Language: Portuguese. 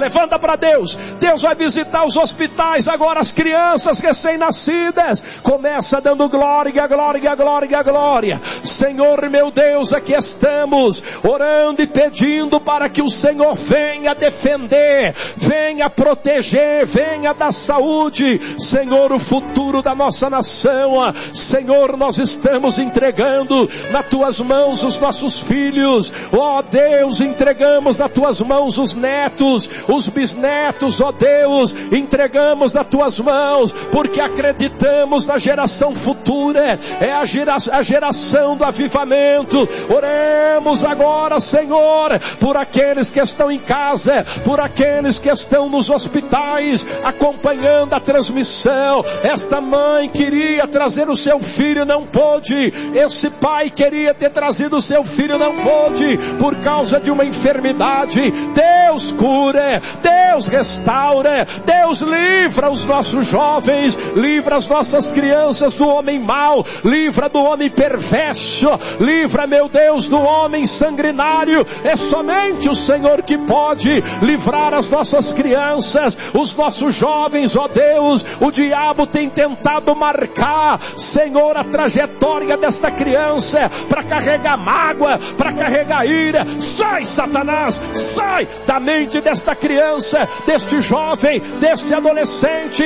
levanta para Deus. Deus vai visitar os hospitais agora, as crianças recém-nascidas. Começa dando glória, glória, glória, glória. Senhor meu Deus, aqui estamos orando e pedindo para que o Senhor venha defender, venha proteger, venha dar saúde. Senhor, o futuro da nossa nação. Senhor, nós estamos entregando nas tuas mãos os nossos filhos. Ó Deus, entregamos nas tuas mãos os netos, os bisnetos. Ó Deus, entregamos nas tuas mãos, porque acreditamos na geração futura. É a geração do avivamento. Oremos agora, Senhor, por aqueles que estão em casa, por aqueles que estão nos hospitais, acompanhando a transmissão. Esta mãe queria trazer o seu filho, não pôde. Esse pai queria ter trazido o seu filho, não pôde, por causa de uma enfermidade. Deus cura, Deus restaura, Deus livra os nossos jovens, livra as nossas crianças do homem mau, livra do homem perverso, livra, meu Deus, do homem sanguinário. É somente o Senhor que pode livrar as nossas crianças, os nossos jovens. Ó Deus, o diabo tem tentado marcar, Senhor, a trajetória desta criança para carregar mágoa, para carregar ira. Sai, Satanás, sai da mente desta criança, deste jovem, deste adolescente.